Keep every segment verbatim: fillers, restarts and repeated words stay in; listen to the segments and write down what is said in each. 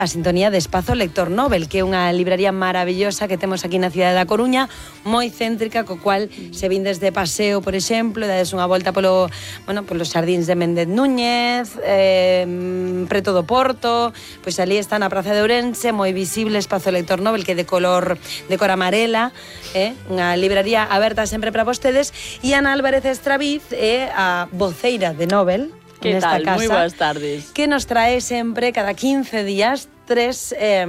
a sintonía de Espazo Lector Nobel, que é unha libraría maravillosa que temos aquí na cidade da Coruña, moi céntrica, co cual se vindes de paseo, por exemplo, e dades unha volta polo, bueno, polos xardíns de Méndez Núñez, eh, preto do Porto, pois ali está na Praza de Ourense, moi visible Espazo Lector Nobel, que é de color de cor amarela, eh, unha libraría aberta sempre para vostedes, e Ana Álvarez Estraviz é a voceira de Nobel. Que tal? Casa, moi boas tardes. Que nos trae sempre, cada quince días, tres eh,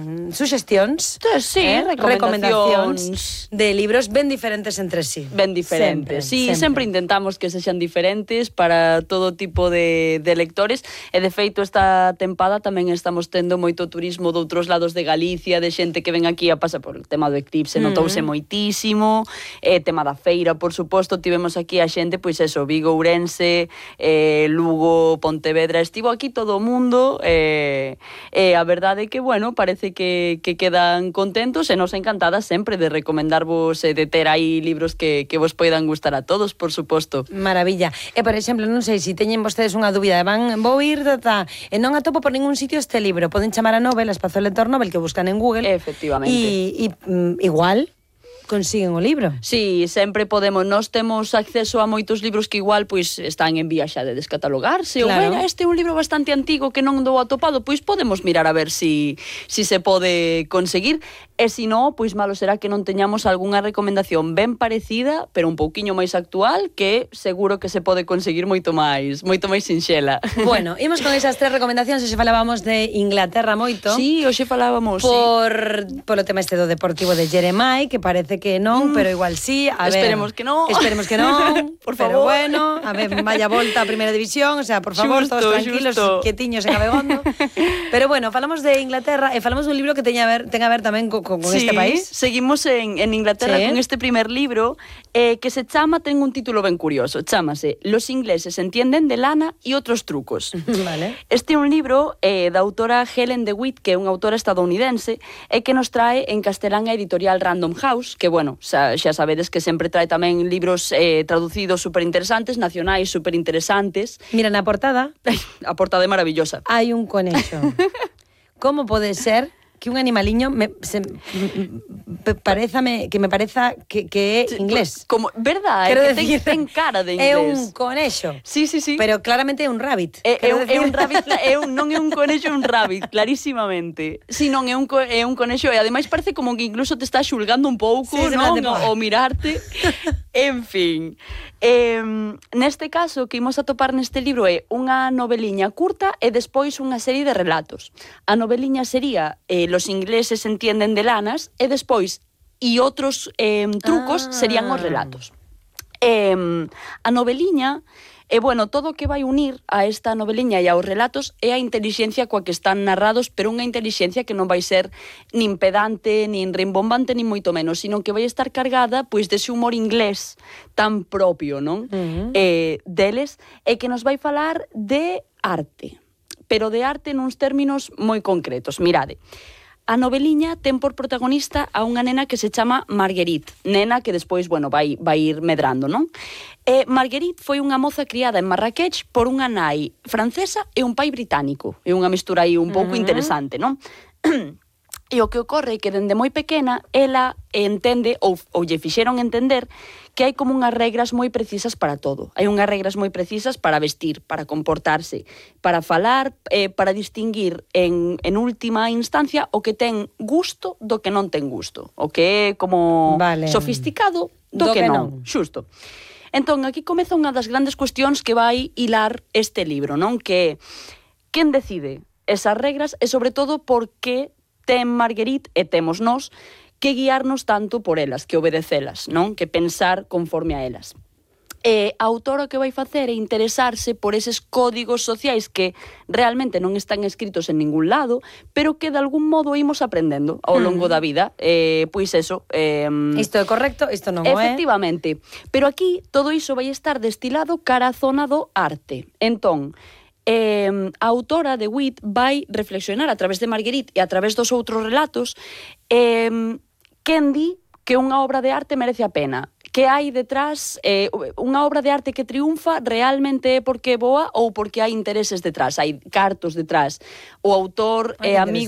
suxestións, sí, eh, recomendacións de libros ben diferentes entre sí. Ben diferentes. Sempre, sí, sempre. sempre intentamos que sexan diferentes para todo tipo de, de lectores, e de feito esta tempada tamén estamos tendo moito turismo de outros lados de Galicia, de xente que ven aquí a pasar por o tema do eclipse, mm. notouse moitísimo, eh, tema da feira, por suposto, tivemos aquí a xente, pois eso, Vigo, Ourense, eh, Lugo, Pontevedra, estivo aquí todo o mundo, e eh, eh, a verdade é que, bueno, parece que, que quedan contentos, e nos encantadas sempre de recomendarvos e de ter aí libros que, que vos poidan gustar a todos, por suposto. Maravilla. E, por exemplo, non sei, se teñen vostedes unha dúbida, van, vou ir, tata, e non atopo por ningún sitio este libro, poden chamar a Nobel, a Espazo Lector Nobel, que buscan en Google. Efectivamente. E, e mm, igual consiguen o libro. Sí, sempre podemos. Nós temos acceso a moitos libros que igual pois están en vía xa de descatalogarse, claro. Ou mira, este é un libro bastante antigo que non dou atopado, pois podemos mirar a ver si, si se pode conseguir. E se non, pois malo será que non teñamos algunha recomendación ben parecida, pero un pouquiño máis actual, que seguro que se pode conseguir moito máis, moito máis sinxela. Bueno, imos con esas tres recomendacións, hoxe falábamos de Inglaterra moito. Sí, hoxe falábamos, por, sí. Polo tema este do Deportivo de Jeremai, que parece que non, mm. pero igual sí. A esperemos ver, que non. Esperemos que non, por pero favor. bueno, a ver, vaya volta a Primeira División, o sea, por favor, xusto, todos tranquilos, xusto. quietiños en Abegondo. Pero bueno, falamos de Inglaterra e falamos dun libro que teña a ver, ten a ver tamén con, con sí, este país. Seguimos en, en Inglaterra, sí, con este primer libro eh, que se chama, ten un título ben curioso, chámase Los ingleses entienden de lana e outros trucos. Vale. Este é un libro eh, da autora Helen DeWitt, que é unha autora estadounidense, e que nos trae en castelán a editorial Random House, que, bueno, xa, xa sabedes que sempre trae tamén libros eh, traducidos superinteresantes, nacionais superinteresantes. Mira, na portada... A portada é maravillosa. Hai un conexo. Como pode ser que un animaliño me, se, me, parezame, que me pareza que, que é inglés? Como, verdad, é que ten, ten cara de inglés. É un conexo. Sí, sí, sí. Pero claramente é un rabbit. É, é, un, é un rabbit, é un, non é un conexo, é un rabbit, clarísimamente. Si, sí, non é un, é un conexo, e ademais parece como que incluso te está xulgando un pouco, sí, non? O mirarte. En fin. Eh, neste caso, que imos atopar neste libro é unha noveliña curta e despois unha serie de relatos. A noveliña sería eh, Los ingleses entienden de lanas, e despois e outros eh, trucos ah. serían os relatos. Eh, a noveliña, e eh, bueno, todo o que vai unir a esta noveliña e aos relatos é a intelixencia coa que están narrados, pero unha intelixencia que non vai ser nin pedante, nin rimbombante, nin moito menos, sino que vai estar cargada pois dese humor inglés tan propio, non? Uh-huh. Eh, deles, e que nos vai falar de arte, pero de arte nuns términos moi concretos. Mirade, a noveliña ten por protagonista a unha nena que se chama Marguerite, nena que despois, bueno, vai, vai ir medrando, non? E Marguerite foi unha moza criada en Marrakech por unha nai francesa e un pai británico. É unha mistura aí un pouco uh-huh. interesante, non? E o que ocorre é que dende moi pequena ela entende, ou, ou lle fixeron entender, que hai como unhas regras moi precisas para todo. Hai unhas regras moi precisas para vestir, para comportarse, para falar, eh, para distinguir en, en última instancia o que ten gusto do que non ten gusto. O que é como vale. Sofisticado do, do que, que non. non. Xusto. Entón, aquí comeza unha das grandes cuestións que vai hilar este libro, non? Que quen decide esas regras e, sobre todo, por que ten Marguerite e temos nós que guiarnos tanto por elas, que obedecelas, non? Que pensar conforme a elas. E a autora que vai facer é interesarse por eses códigos sociais que realmente non están escritos en ningún lado, pero que de algún modo imos aprendendo ao longo da vida. Eh, pois eso... Eh, isto é correcto, isto non o é. Efectivamente. Pero aquí todo iso vai estar destilado cara a zona do arte. Entón, Eh, a autora de Witt vai reflexionar a través de Marguerite e a través dos outros relatos eh, quen di que unha obra de arte merece a pena, que hai detrás, eh, unha obra de arte que triunfa realmente é porque é boa ou porque hai intereses detrás, hai cartos detrás. O autor é amigo